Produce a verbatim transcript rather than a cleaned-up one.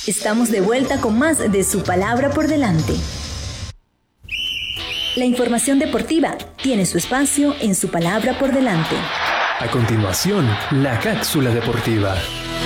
Estamos de vuelta con más de Su Palabra por Delante. La información deportiva tiene su espacio en Su Palabra por Delante. A continuación, la cápsula deportiva.